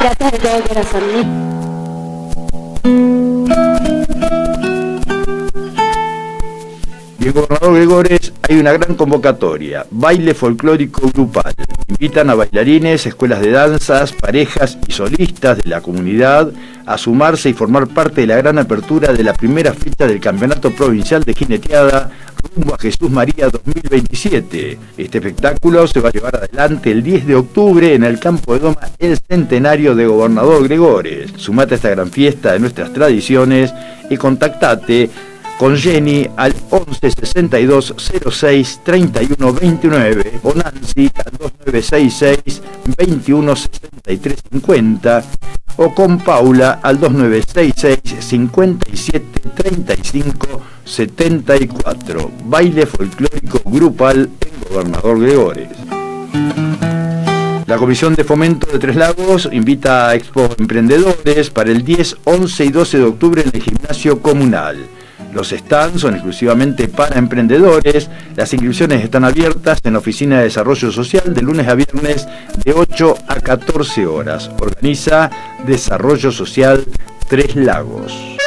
Gracias de todo corazón. Y en Gobernador Gregores hay una gran convocatoria, baile folclórico grupal. Invitan a bailarines, escuelas de danzas, parejas y solistas de la comunidad a sumarse y formar parte de la gran apertura de la primera fecha del Campeonato Provincial de Jineteada rumbo a Jesús María 2027. Este espectáculo se va a llevar adelante el 10 de octubre en el campo de Doma El Centenario de Gobernador Gregores. Sumate a esta gran fiesta de nuestras tradiciones y contactate con Jenny al 11 62 06 31 29 o Nancy al 2966 21 63 50 o con Paula al 2966 57 35 74. Baile folclórico grupal en Gobernador Gregores. La Comisión de Fomento de Tres Lagos invita a Expo Emprendedores para el 10, 11 y 12 de octubre en el gimnasio comunal. Los stands son exclusivamente para emprendedores. Las inscripciones están abiertas en la Oficina de Desarrollo Social de lunes a viernes de 8 a 14 horas. Organiza Desarrollo Social Tres Lagos.